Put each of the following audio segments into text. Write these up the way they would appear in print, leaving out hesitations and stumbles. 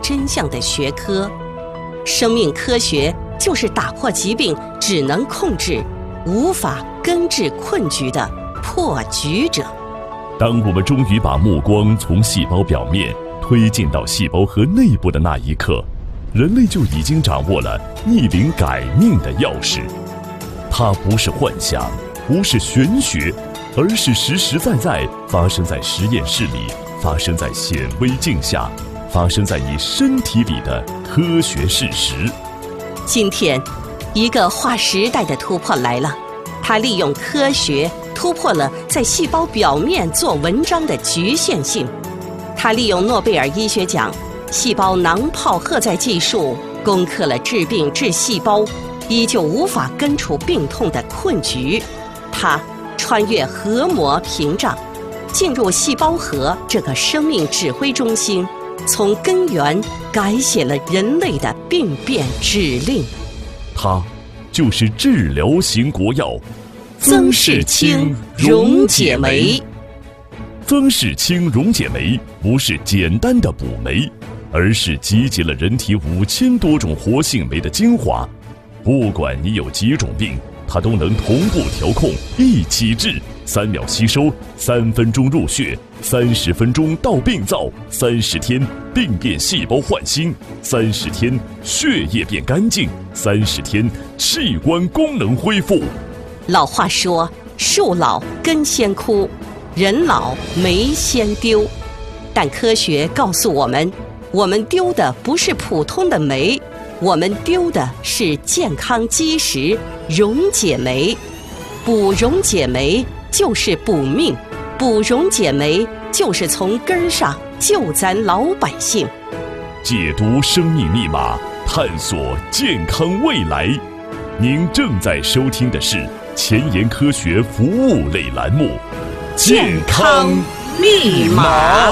真相的学科。生命科学就是打破疾病只能控制，无法根治困局的破局者。 当我们终于把目光从细胞表面推进到细胞核内部的那一刻，人类就已经掌握了逆龄改命的钥匙。它不是幻想，不是玄学，而是实实在在发生在实验室里，发生在显微镜下，发生在你身体里的科学事实。 今天，一个划时代的突破来了，它利用科学突破了在细胞表面做文章的局限性。它利用诺贝尔医学奖细胞囊泡荷载技术，攻克了治病治细胞依旧无法根除病痛的困局。它穿越核膜屏障，进入细胞核这个生命指挥中心，从根源改写了人类的病变指令。 它就是治疗型国药曾氏清溶解酶。 曾氏清溶解酶不是简单的补酶，而是集结了人体5000多种活性酶的精华。不管你有几种病，它都能同步调控，一起治，3秒吸收，3分钟入血，30分钟到病灶，30天病变细胞换新，30天血液变干净，30天器官功能恢复。 老话说，树老根先枯，人老酶先丢。但科学告诉我们，我们丢的不是普通的酶，我们丢的是健康基石溶解酶。补溶解酶就是补命，补溶解酶就是从根儿上救咱老百姓。 解读生命密码，探索健康未来。您正在收听的是前沿科学服务类栏目《健康密码》。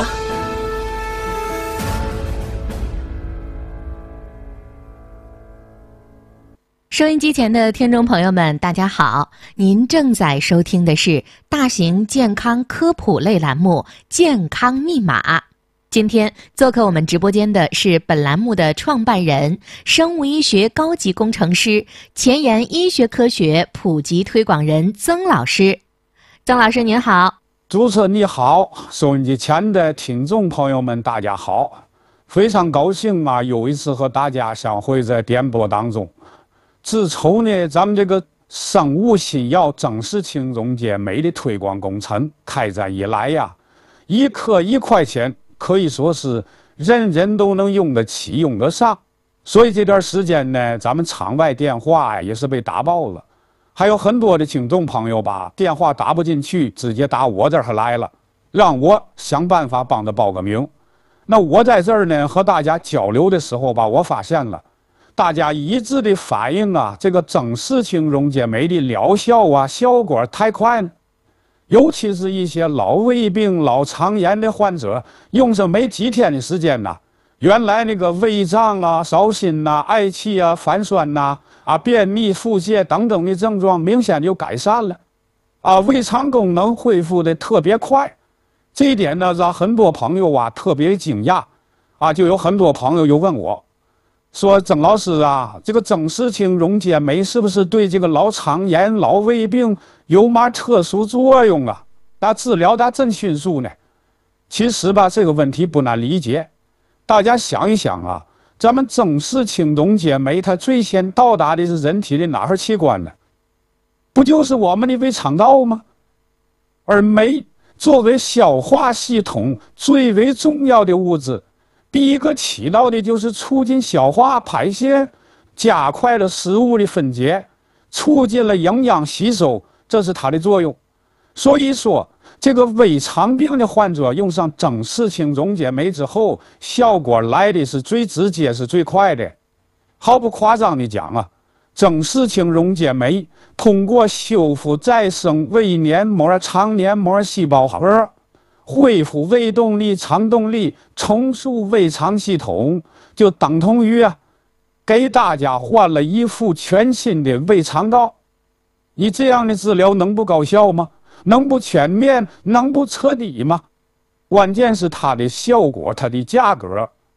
收音机前的听众朋友们，大家好，您正在收听的是大型健康科普类栏目《健康密码》。今天做客我们直播间的是本栏目的创办人、生物医学高级工程师、前沿医学科学普及推广人曾老师。曾老师您好。 主持人你好，收音机前的听众朋友们大家好，非常高兴啊，又一次和大家相会在电波当中。自从呢咱们这个生物新药曾氏清溶解酶的推广工程开展以来呀，一颗1块钱可以说是人人都能用得起用得上，所以这段时间呢，咱们场外电话也是被打爆了，还有很多的听众朋友吧，电话打不进去，直接打我这儿来了，让我想办法帮他报个名。那我在这儿呢和大家交流的时候吧，我发现了大家一致的反应啊，这个曾氏清溶解酶的疗效啊，效果太快了。尤其是一些老胃病、老肠炎的患者，用上没几天的时间呐，原来那个胃胀啊、烧心呐、嗳气啊、反酸呐、便秘、腹泻等等的症状明显就改善了，胃肠功能恢复的特别快。这一点呢，让很多朋友啊特别惊讶，就有很多朋友又问我，说曾老师啊，这个曾氏清溶解酶是不是对这个老肠炎、老胃病有嘛特殊作用啊？它治疗它真迅速呢？其实吧，这个问题不难理解。大家想一想啊，咱们曾氏清溶解酶它最先到达的是人体的哪儿器官呢？不就是我们的胃肠道吗？而酶作为消化系统最为重要的物质，第一个起到的就是促进消化排泄，加快了食物的分解，促进了营养吸收，这是它的作用。所以说这个胃肠病的患者用上曾氏清溶解酶之后，效果来的是最直接是最快的。毫不夸张的讲啊，曾氏清溶解酶通过修复再生胃黏膜、肠黏膜细胞核，恢复胃动力、肠动力，重塑胃肠系统，就等同于给大家换了一副全新的胃肠道。你这样的治疗能不高效吗？能不全面？能不彻底吗？关键是它的效果，它的价格。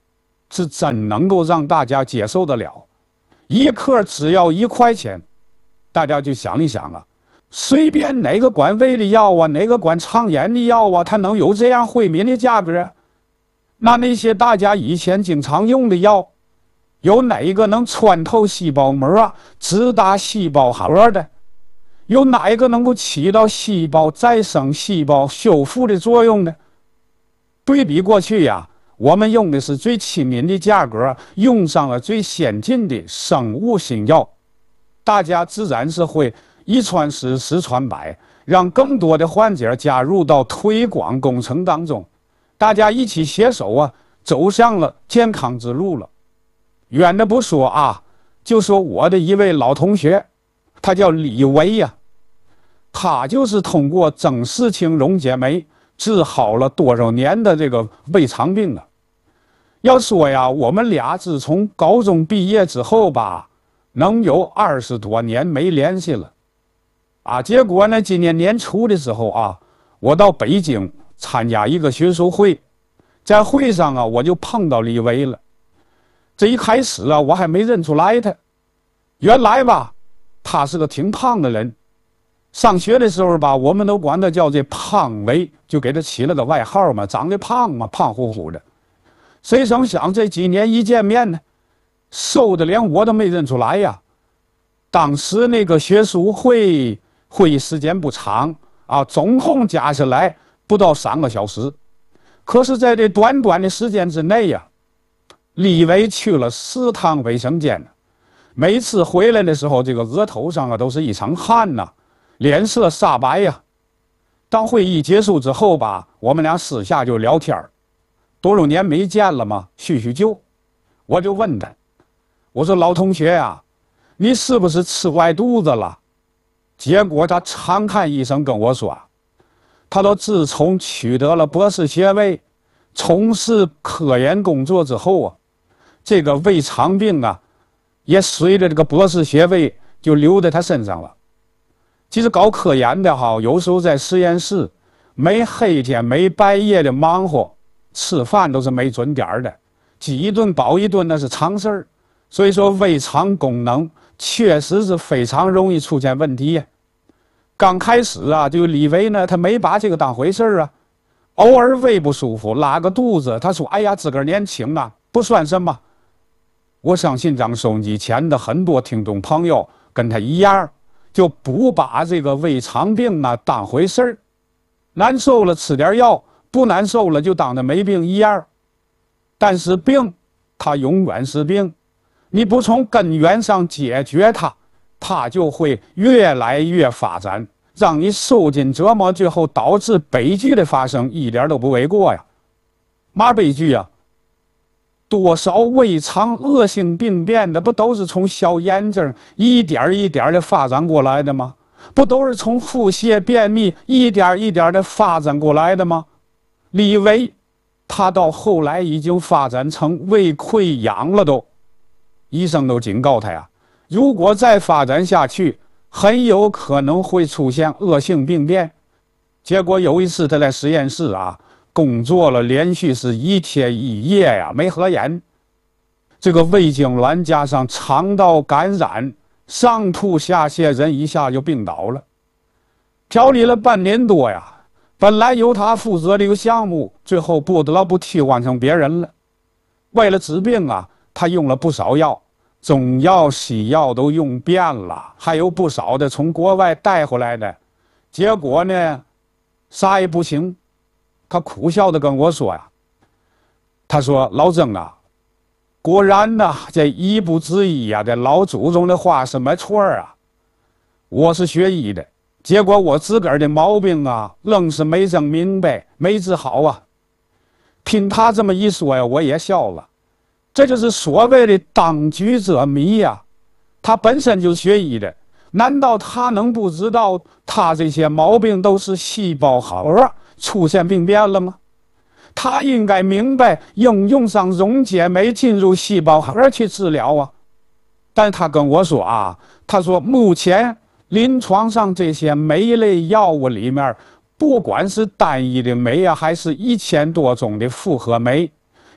是真能够让大家接受得了。一克只要1块钱，大家就想一想啊，随便哪个管胃的药啊，哪个管肠炎的药啊，它能有这样惠民的价格啊？那些大家以前经常用的药，有哪一个能穿透细胞膜啊，直达细胞核的？有哪一个能够起到细胞再生、细胞修复的作用呢？对比过去呀，我们用的是最亲民的价格，用上了最先进的生物新药，大家自然是会一传十，十传百，让更多的患者加入到推广工程当中，大家一起携手啊，走向了健康之路了。远的不说啊，就说我的一位老同学，他叫李维呀，他就是通过曾氏青溶解酶治好了多少年的这个胃肠病啊。要说呀，我们俩自从高中毕业之后吧，能有20多年没联系了啊。结果呢，今年年初的时候啊，我到北京参加一个学术会，在会上啊，我就碰到李维了。这一开始啊，我还没认出来他，原来吧，他是个挺胖的人。上学的时候吧，我们都管他叫这胖维，就给他起了个外号嘛，长得胖嘛，胖乎乎的。谁成想这几年一见面呢，瘦的连我都没认出来呀。当时那个学术会议时间不长啊，总共加起来不到3个小时。可是在这短短的时间之内呀，李维去了4趟卫生间，每次回来的时候，这个额头上啊都是一场汗呐，脸色煞白呀。当会议结束之后吧，我们俩私下就聊天，多少年没见了嘛，叙叙旧。我就问他，我说老同学啊，你是不是吃坏肚子了？结果他长叹一声跟我说，他说自从取得了博士学位，从事科研工作之后啊，这个胃肠病啊，也随着这个博士学位就留在他身上了。其实搞科研的哈，有时候在实验室没黑天没白夜的忙活，吃饭都是没准点的，饥一顿饱一顿那是常事儿。所以说胃肠功能确实是非常容易出现问题。刚开始啊，就李维呢，他没把这个当回事啊，偶尔胃不舒服拉个肚子，他说哎呀自个儿年轻啊，不算什么。我相信咱们收音机前的很多听众朋友跟他一样，就不把这个胃肠病啊当回事儿，难受了吃点药，不难受了就当它没病一样。但是病它永远是病，你不从根源上解决它，它就会越来越发展，让你受尽折磨，最后导致悲剧的发生，一点都不为过呀。嘛悲剧啊？多少胃肠恶性病变的不都是从小炎症一点一点的发展过来的吗？不都是从腹泻便秘一点一点的发展过来的吗？李维他到后来已经发展成胃溃疡了都，医生都警告他呀，如果再发展下去，很有可能会出现恶性病变。结果有一次他在实验室啊工作了，连续是1天1夜呀，没合眼，这个胃痉挛加上肠道感染，上吐下泻，人一下就病倒了。调理了半年多呀，本来由他负责的一个项目，最后不得不替换成别人了。为了治病啊，他用了不少药，中药西药都用遍了，还有不少的从国外带回来的，结果呢啥也不行。他苦笑地跟我说呀，他说老曾啊，果然呐，这医不知医呀，这老祖宗的话是没错啊。我是学医的，结果我自个儿的毛病啊，愣是没整明白，没治好啊。听他这么一说呀，我也笑了。这就是所谓的当局者迷呀。他本身就学医的，难道他能不知道他这些毛病都是细胞核出现病变了吗？他应该明白应用上溶解酶进入细胞核去治疗啊。但他跟我说啊，他说目前临床上这些酶类药物里面，不管是单一的酶啊，还是1000多种的复合酶，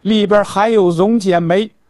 里边含有溶解酶，